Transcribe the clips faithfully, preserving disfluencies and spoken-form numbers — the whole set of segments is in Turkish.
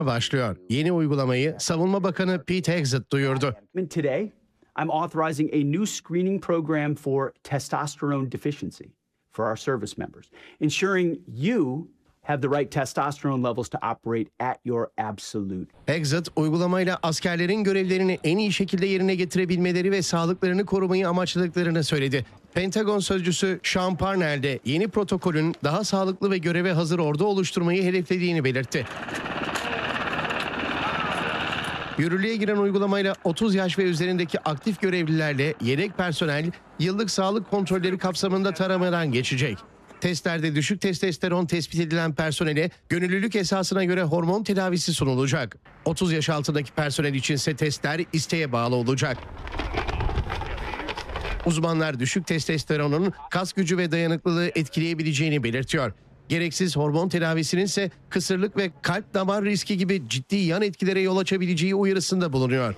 başlıyor. Yeni uygulamayı Savunma Bakanı Pete Hegseth duyurdu. Today, I'm authorizing a new screening program for testosterone deficiency for our service members, ensuring you have the right testosterone levels to operate at your absolute. Hegseth, uygulamayla askerlerin görevlerini en iyi şekilde yerine getirebilmeleri ve sağlıklarını korumayı amaçladıklarını söyledi. Pentagon sözcüsü Sean Parnell de yeni protokolün daha sağlıklı ve göreve hazır ordu oluşturmayı hedeflediğini belirtti. Yürürlüğe giren uygulamayla otuz yaş ve üzerindeki aktif görevlilerle yedek personel yıllık sağlık kontrolleri kapsamında taramadan geçecek. Testlerde düşük testosteron tespit edilen personele gönüllülük esasına göre hormon tedavisi sunulacak. otuz yaş altındaki personel içinse testler isteğe bağlı olacak. Uzmanlar düşük testosteronun kas gücü ve dayanıklılığı etkileyebileceğini belirtiyor. Gereksiz hormon tedavisinin ise kısırlık ve kalp damar riski gibi ciddi yan etkilere yol açabileceği uyarısında bulunuyor.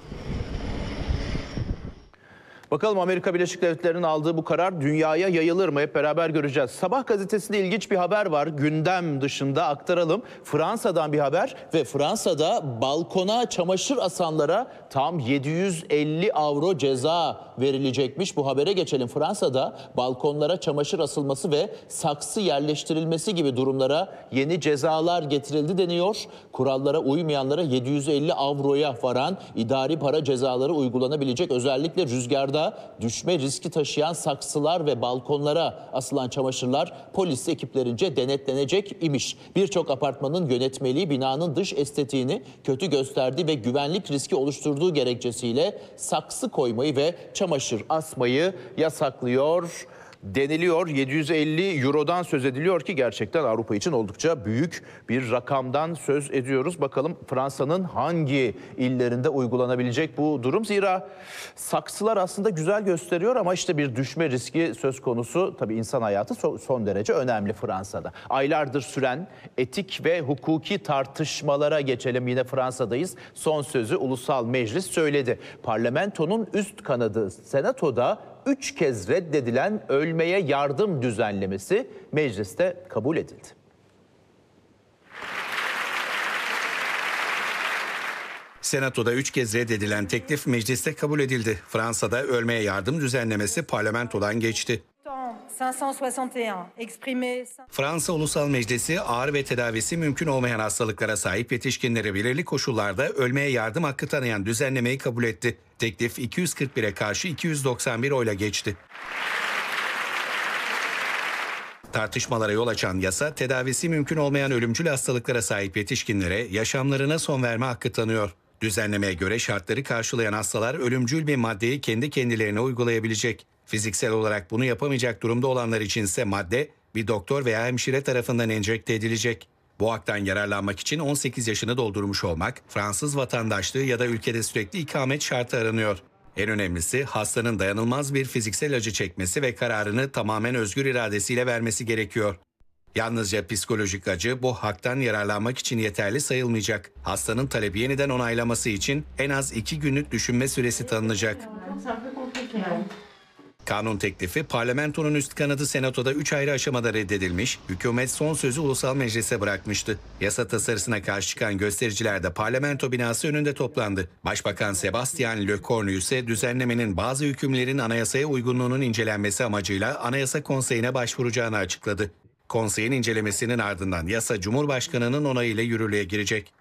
Bakalım Amerika Birleşik Devletleri'nin aldığı bu karar dünyaya yayılır mı? Hep beraber göreceğiz. Sabah gazetesinde ilginç bir haber var. Gündem dışında aktaralım. Fransa'dan bir haber ve Fransa'da balkona çamaşır asanlara tam yedi yüz elli avro ceza verilecekmiş. Bu habere geçelim. Fransa'da balkonlara çamaşır asılması ve saksı yerleştirilmesi gibi durumlara yeni cezalar getirildi deniyor. Kurallara uymayanlara yedi yüz elli avroya varan idari para cezaları uygulanabilecek. Özellikle rüzgarda düşme riski taşıyan saksılar ve balkonlara asılan çamaşırlar polis ekiplerince denetlenecek imiş. Birçok apartmanın yönetmeliği binanın dış estetiğini kötü gösterdiği ve güvenlik riski oluşturduğu gerekçesiyle saksı koymayı ve çamaşır asmayı yasaklıyor deniliyor. yedi yüz elli eurodan söz ediliyor ki gerçekten Avrupa için oldukça büyük bir rakamdan söz ediyoruz. Bakalım Fransa'nın hangi illerinde uygulanabilecek bu durum? Zira saksılar aslında güzel gösteriyor ama işte bir düşme riski söz konusu. Tabii insan hayatı son derece önemli Fransa'da. Aylardır süren etik ve hukuki tartışmalara geçelim. Yine Fransa'dayız. Son sözü Ulusal Meclis söyledi. Parlamentonun üst kanadı Senato'da üç kez reddedilen ölmeye yardım düzenlemesi mecliste kabul edildi. Senato'da üç kez reddedilen teklif mecliste kabul edildi. Fransa'da ölmeye yardım düzenlemesi parlamentodan geçti. Fransa Ulusal Meclisi ağır ve tedavisi mümkün olmayan hastalıklara sahip yetişkinlere belirli koşullarda ölmeye yardım hakkı tanıyan düzenlemeyi kabul etti. Teklif iki yüz kırk bire karşı iki yüz doksan bir oyla geçti. Tartışmalara yol açan yasa, tedavisi mümkün olmayan ölümcül hastalıklara sahip yetişkinlere yaşamlarına son verme hakkı tanıyor. Düzenlemeye göre şartları karşılayan hastalar ölümcül bir maddeyi kendi kendilerine uygulayabilecek. Fiziksel olarak bunu yapamayacak durumda olanlar içinse madde bir doktor veya hemşire tarafından enjekte edilecek. Bu haktan yararlanmak için on sekiz yaşını doldurmuş olmak, Fransız vatandaşlığı ya da ülkede sürekli ikamet şartı aranıyor. En önemlisi hastanın dayanılmaz bir fiziksel acı çekmesi ve kararını tamamen özgür iradesiyle vermesi gerekiyor. Yalnızca psikolojik acı bu haktan yararlanmak için yeterli sayılmayacak. Hastanın talebi yeniden onaylaması için en az iki günlük düşünme süresi tanınacak. Kanun teklifi parlamentonun üst kanadı Senato'da üç ayrı aşamada reddedilmiş, hükümet son sözü Ulusal Meclis'e bırakmıştı. Yasa tasarısına karşı çıkan göstericiler de parlamento binası önünde toplandı. Başbakan Sébastien Lecornu ise düzenlemenin bazı hükümlerin anayasaya uygunluğunun incelenmesi amacıyla Anayasa Konseyi'ne başvuracağını açıkladı. Konseyin incelemesinin ardından yasa Cumhurbaşkanı'nın onayıyla yürürlüğe girecek.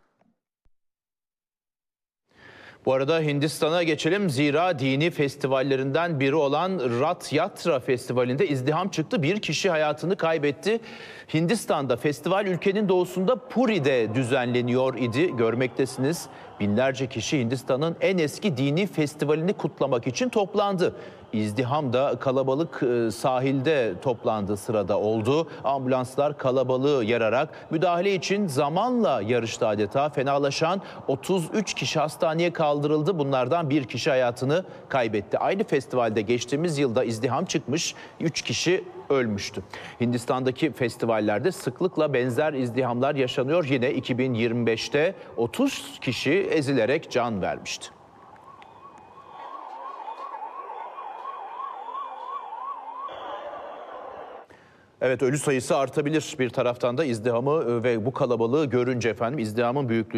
Bu arada Hindistan'a geçelim. Zira dini festivallerinden biri olan Rath Yatra Festivali'nde izdiham çıktı. Bir kişi hayatını kaybetti. Hindistan'da festival ülkenin doğusunda Puri'de düzenleniyor idi. Görmektesiniz. Binlerce kişi Hindistan'ın en eski dini festivalini kutlamak için toplandı. İzdiham da kalabalık sahilde toplandığı sırada oldu. Ambulanslar kalabalığı yararak müdahale için zamanla yarıştı adeta. Fenalaşan otuz üç kişi hastaneye kaldırıldı. Bunlardan bir kişi hayatını kaybetti. Aynı festivalde geçtiğimiz yılda izdiham çıkmış, üç kişi ölmüştü. Hindistan'daki festivallerde sıklıkla benzer izdihamlar yaşanıyor. Yine iki bin yirmi beşte otuz kişi ezilerek can vermişti. Evet, ölü sayısı artabilir. Bir taraftan da izdihamı ve bu kalabalığı görünce efendim izdihamın büyüklüğü